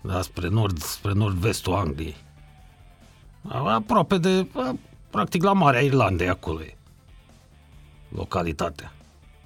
Da, spre nord-vestul Angliei. Aproape de, practic la Marea Irlandei, acolo e localitatea.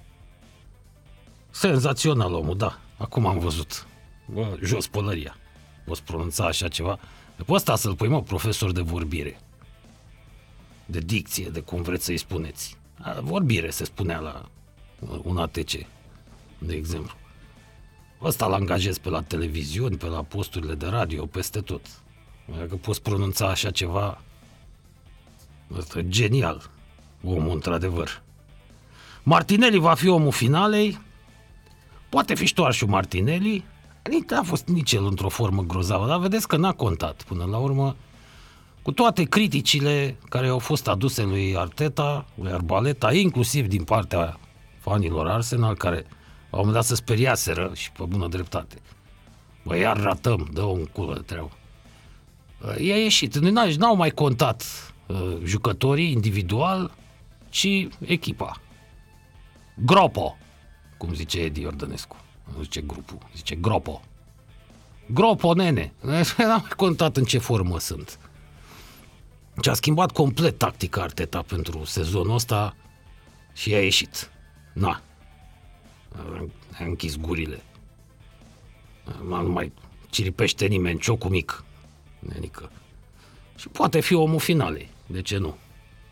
Senzațional omul, da. Acum am văzut. Bă, jos pălăria. Poți pronunța așa ceva? Pe ăsta să-l pui, profesor de vorbire. De dicție, de cum vreți să-i spuneți. Vorbire se spunea la un ATC, de exemplu. Ăsta l angajez pe la televiziuni, pe la posturile de radio, peste tot. Dacă poți pronunța așa ceva, ăsta e genial. Omul, într-adevăr. Martinelli va fi omul finalei. Poate fi ștoarșul Martinelli. N-a fost nici el într-o formă grozavă, dar vedeți că n-a contat până la urmă. Cu toate criticile care au fost aduse lui Arteta, lui Arbaleta, inclusiv din partea fanilor Arsenal, care la un moment dat se speriaseră și pe bună dreptate. Bă, iar ratăm, dă-o în culă de treabă. I-a ieșit. N-au mai contat jucătorii individual, ci echipa. Gropo, cum zice Edi Iordănescu. Nu zice grupul, zice Gropo. Gropo, nene. N-am mai contat în ce formă sunt. Și a schimbat complet tactica Arteta pentru sezonul ăsta și i-a ieșit. A închis gurile. Nu mai ciripește nimeni, ciocul mic. Nenică. Și poate fi omul finalei. De ce nu?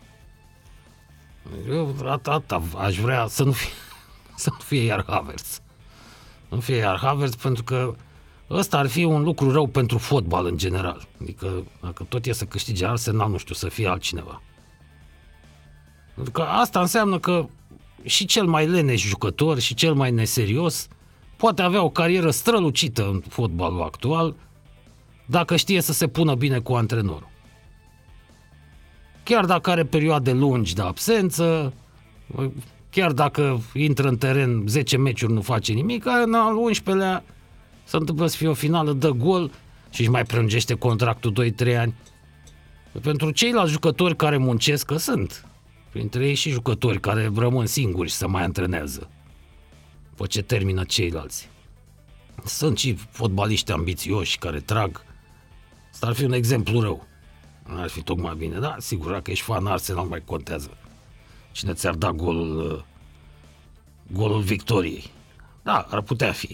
Eu aș vrea să nu fie iar Havertz. Nu fie iar Havertz, pentru că ăsta ar fi un lucru rău pentru fotbal în general. Adică dacă tot e să câștige Arsenal, nu știu, să fie altcineva. Pentru că asta înseamnă că și cel mai leneș jucător și cel mai neserios poate avea o carieră strălucită în fotbalul actual dacă știe să se pună bine cu antrenorul. Chiar dacă are perioade lungi de absență, chiar dacă intră în teren 10 meciuri, nu face nimic, în al 11-lea se întâmplă să fie o finală, dă gol și își mai prelungește contractul 2-3 ani. Pentru ceilalți jucători care muncesc, că sunt printre ei și jucători care rămân singuri și se mai antrenează după ce termină ceilalți. Sunt și fotbaliști ambițioși care trag. Asta ar fi un exemplu rău. Ar fi tocmai bine, da, sigur, dacă ești fan Arsenal, mai contează cine ți-ar da golul victoriei. Da, ar putea fi.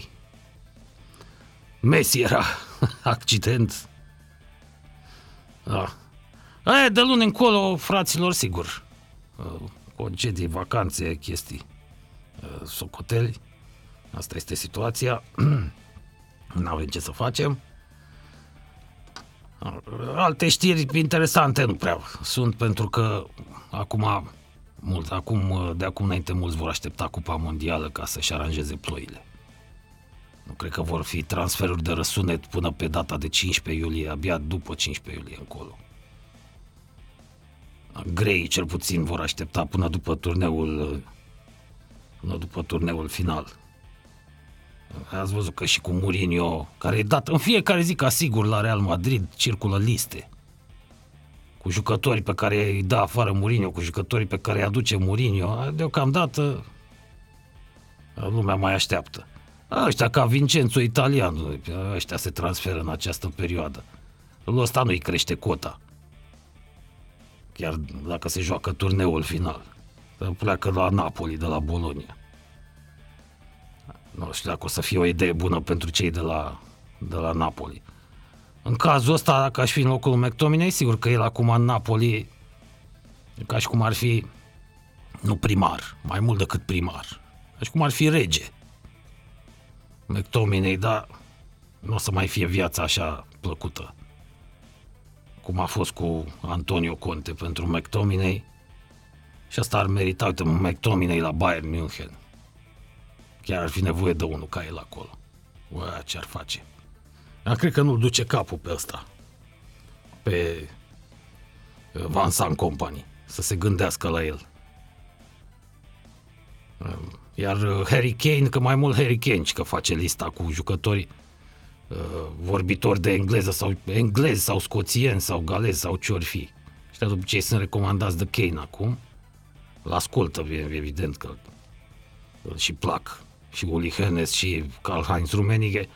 Messi era accident. Da. De luni încolo, fraților, sigur, concedii, vacanțe, chestii, socoteli. Asta este situația. N-avem ce să facem. Alte știri interesante nu prea sunt, pentru că de acum înainte mulți vor aștepta Cupa Mondială ca să-și aranjeze ploile. Nu cred că vor fi transferuri de răsunet până pe data de 15 iulie, abia după 15 iulie încolo. Grei cel puțin vor aștepta până după turneul final. Ați văzut că și cu Mourinho, care e dat în fiecare zi ca sigur la Real Madrid, circulă liste cu jucători pe care îi dă afară Mourinho, cu jucătorii pe care îi aduce Mourinho. Deocamdată lumea mai așteaptă. Ăștia ca Vincenzo Italiano, ăștia se transferă în această perioadă. Lui ăsta nu-i crește cota, chiar dacă se joacă turneul final. Pleacă la Napoli, de la Bologna. Nu știu dacă o să fie o idee bună pentru cei de la Napoli. În cazul ăsta, dacă aș fi în locul lui McTominay, sigur că el acum în Napoli, ca și cum ar fi, nu primar, mai mult decât primar, ca și cum ar fi rege. McTominay, dar nu o să mai fie viața așa plăcută cum a fost cu Antonio Conte pentru McTominay. Și asta ar merita, uite, McTominay la Bayern München. Chiar ar fi nevoie de unul ca el acolo. Ua, ce ar face? Dar cred că nu-l duce capul pe ăsta, pe Vincent Kompany, să se gândească la el. Iar Harry Kane, că mai mult Harry Kane, că face lista cu jucători vorbitori de englezi sau scoțieni sau galezi sau ce-or fi. Ăștia după ce sunt recomandați de Kane acum, l-ascultă, evident că îl și plac și Uli Hoeneß și Karl-Heinz Rummenigge.